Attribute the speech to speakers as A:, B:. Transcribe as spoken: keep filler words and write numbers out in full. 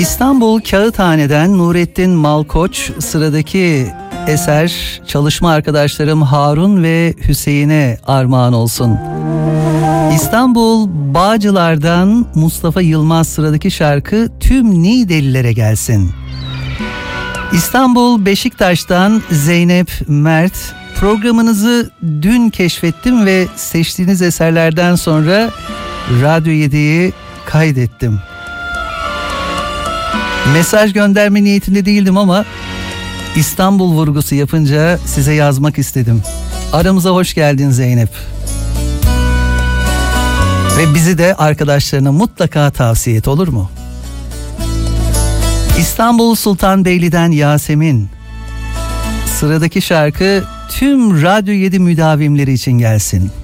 A: İstanbul Kağıthane'den Nurettin Malkoç, sıradaki eser çalışma arkadaşlarım Harun ve Hüseyin'e armağan olsun. İstanbul Bağcılar'dan Mustafa Yılmaz, sıradaki şarkı tüm Niğdelilere gelsin. İstanbul Beşiktaş'tan Zeynep Mert, programınızı dün keşfettim ve seçtiğiniz eserlerden sonra Radyo yediyi kaydettim. Mesaj gönderme niyetinde değildim ama İstanbul vurgusu yapınca size yazmak istedim. Aramıza hoş geldin Zeynep. Ve bizi de arkadaşlarına mutlaka tavsiye et, olur mu? İstanbul Sultanbeyli'den Yasemin, sıradaki şarkı tüm Radyo yedi müdavimleri için gelsin.